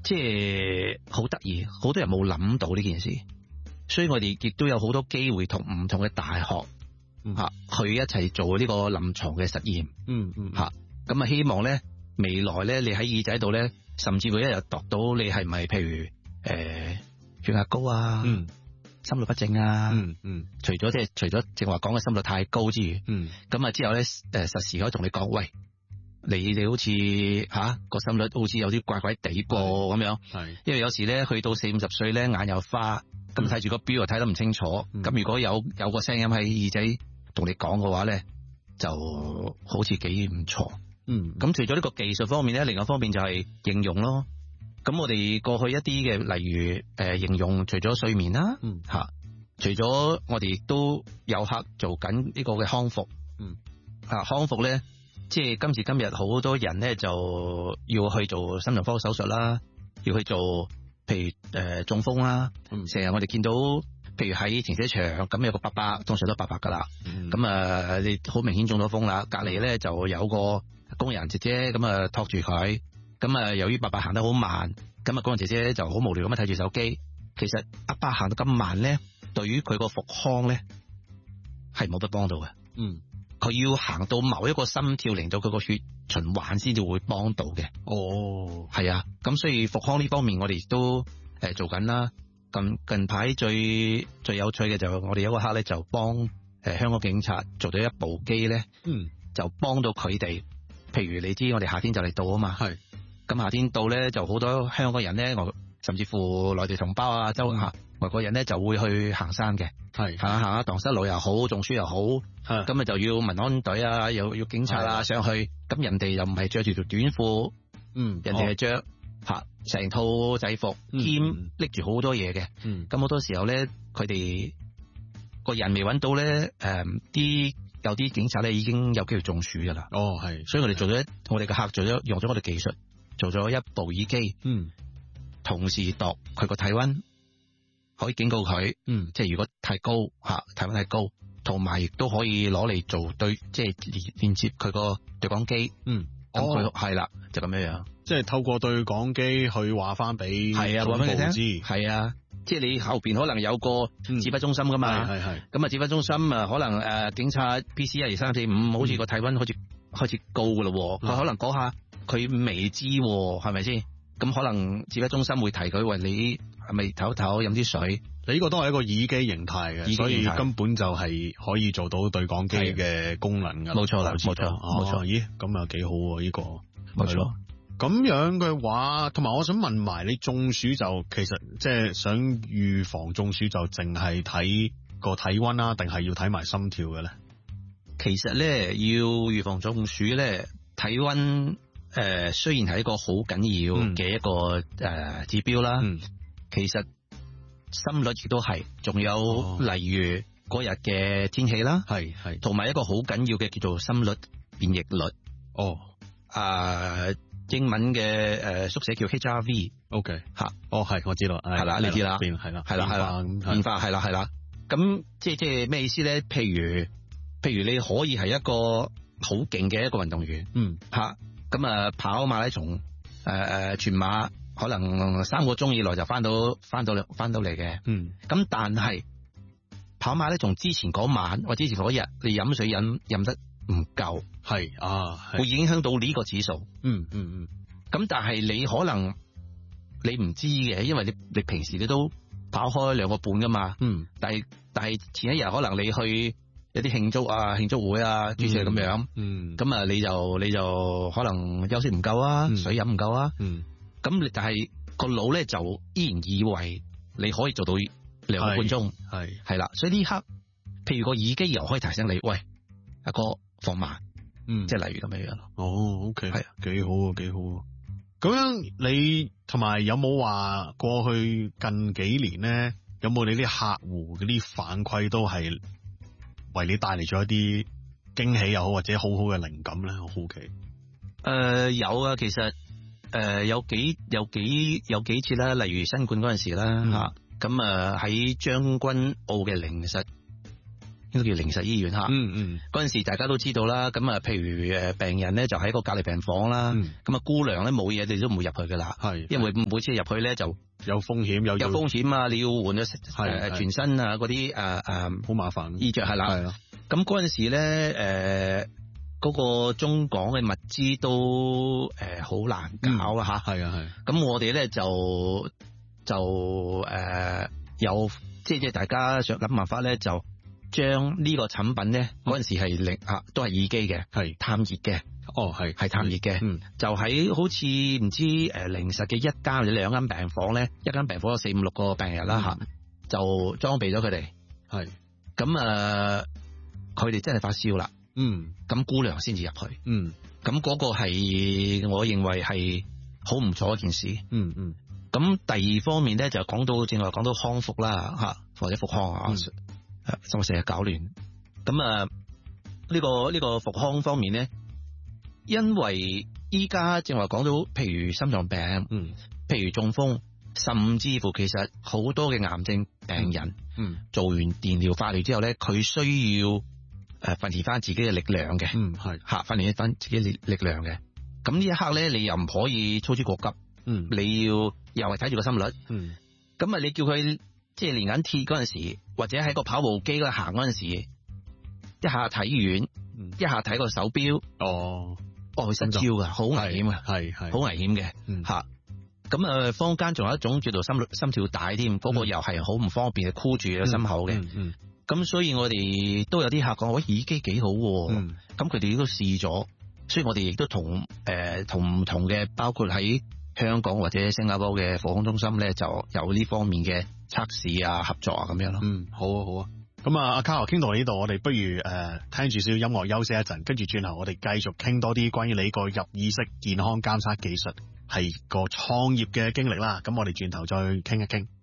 即係好得意，好多人冇諗到呢件事，所以我哋亦都有好多機會同唔同嘅大學去一齊做呢個臨床嘅實驗。咁啊希望咧未來咧你喺耳仔度咧，甚至會一日度到你係咪譬如血壓高啊，心律不正啊，除咗正話講嘅心率太高之餘，咁啊之後咧實時可以同你講，喂，你好似個心率好似有啲怪怪地噃咁樣，因為有時咧去到40-50歲咧眼又花，咁睇住個錶又睇得唔清楚，咁如果有個聲音喺耳仔同你講嘅話咧，就好似幾唔錯。咁除咗呢個技術方面咧，另外一方面就係應用咯。咁我哋過去一啲嘅，例如應用，除咗睡眠啦，除咗我哋亦都有客做緊呢個嘅康復，康復咧，即係今時今日好多人咧就要去做心臟科手術啦，要去做譬如中風啦，成日我哋見到，譬如喺停車場咁有個伯伯，通常都伯伯噶啦，咁你好明顯中咗風啦，隔離咧就有個工人姐姐咁啊托住佢。咁由於伯伯行得好慢，咁工人姐姐就好無聊咁樣睇住手機。其實阿伯行得咁慢咧，對於佢個復康咧係冇得幫到嘅。佢要行到某一個心跳，令到佢個血循環先至會幫到嘅。係啊，咁所以復康呢方面我哋亦都做緊啦。近排最有趣嘅就我哋有個客咧就幫香港警察做咗一部機咧，就幫到佢哋。譬如你知我哋夏天就嚟到啊嘛。咁夏天到咧，就好多香港人咧，甚至乎內地同胞啊，外國人咧就會去行山嘅，行下蕩失路又好，中暑又好，咁就要民安隊啊，又要警察啊上去，咁人哋又唔係着住條短褲，人哋係着成套制服，兼拎住好多嘢嘅，咁好多時候咧，佢哋個人未揾到咧，有啲警察咧已經有機會中暑噶啦，所以我哋我哋嘅客用咗我哋技術。做咗一部耳機，同時度佢個體溫，可以警告佢，即係如果太高體溫太高，同埋亦都可以攞嚟做即係連接佢個對講機，咁佢係啦，就咁樣樣， 即係透過對講機去話翻俾話俾你聽，係啊，即係你後邊可能有個指揮中心噶嘛，咁啊指揮中心可能警察 PC 12345，好似個體溫開始高噶咯，佢可能嗰下。佢未知係咪先？咁可能指揮中心會提佢，喂，你係咪唞飲啲水？ 你呢個都係一個耳機形態嘅，所以根本就係可以做到對講機嘅功能噶。 冇錯啦，冇錯。 咦，咁啊幾好喎呢個。 冇錯。 咁樣嘅話，同埋我想問埋你中暑就其實即係想預防中暑就淨係睇個體溫啦，定係要睇埋心跳嘅咧？ 其實咧要預防中暑咧，體溫。雖然係一個好緊要嘅一個指標啦，其實心率亦都係，仲有例如嗰日嘅天氣啦，同埋一個好緊要嘅叫做心率變逆率。英文嘅縮寫叫 HRV。OK， 係我知道， 係啦，你知啦， 變化係啦。咁即係咩意思咧？譬如你可以係一個好勁嘅一個運動員，咁跑馬拉松全馬可能3個鐘以內就翻到嚟嘅，咁但係跑馬拉松之前嗰晚或之前嗰日你飲水飲得唔夠，會影響到呢個指數。咁但係你可能你唔知嘅，因為你平時你都跑開2個半噶嘛，但係前一日可能你去有啲慶祝會啊，諸如咁樣，咁你就可能休息唔夠啊，水飲唔夠啊，咁但係個腦咧就依然以為你可以做到2個半鐘，係啦，所以呢刻，譬如個耳機又可以提醒你，喂，阿哥放慢，即係例如咁樣樣。 OK，係幾好啊，幾好啊。咁樣你同埋有冇話過去近幾年咧，有冇你啲客戶嗰啲反饋都係為你帶嚟咗一啲驚喜又好，或者好好嘅靈感咧？我好奇。 有啊，其實有幾次啦，例如新冠嗰陣時啦，咁喺將軍澳嘅靈實應該叫靈實醫院嚇。嗰陣時大家都知道啦，咁啊，譬如病人咧就喺個隔離病房啦，咁啊姑娘咧冇嘢，你都唔會入去噶啦，因為每次入去咧就有風險，有風險啊！你要換咗全身啊嗰啲好麻煩衣着係啦。咁嗰陣時咧嗰個中港嘅物資都好難搞啦嚇。係啊係。咁我哋咧就有即係大家想諗辦法咧，就將呢個產品咧嗰陣時係都係耳機嘅，係探熱嘅。哦，係探熱嘅，就喺好似唔知靈實嘅一間或者兩間病房咧，一間病房有4、5、6個病人啦嚇，就裝備咗佢哋。係咁佢哋真係發燒啦。咁姑娘先至入去。咁嗰個係我認為係好唔錯一件事。咁第二方面咧就講到正話講到康復啦嚇，或者復康啊，我成日搞亂。咁呢個復康方面咧。因為依家正話講到，譬如心臟病，譬如中風，甚至乎其實好多嘅癌症病人，做完電療化療之後咧，佢需要訓練翻自己嘅力量嘅，係訓練翻自己力量嘅。咁呢一刻咧，你又唔可以操之過急，你要又係睇住個心率，咁你叫佢即係練緊鐵嗰陣時，或者喺個跑步機嗰度行嗰陣時，一下睇遠，一下睇個手錶，佢失焦噶，好危險啊，係好危險嘅吓。咁坊間仲有一種叫做心跳帶添，嗰個又係好唔方便，箍住個心口嘅。咁所以我哋都有啲客講，喂，耳機幾好，咁佢哋都試咗，所以我哋亦都同唔同嘅，包括喺香港或者新加坡嘅復康中心咧，就有呢方面嘅測試啊、合作啊咁樣咯。 好啊，好啊。咁阿卡羅傾到呢度，我哋不如聽住少少音樂休息一陣，跟住轉頭我哋繼續傾多啲關於你個入耳式健康監測技術係個創業嘅經歷啦。咁我哋轉頭再傾一傾。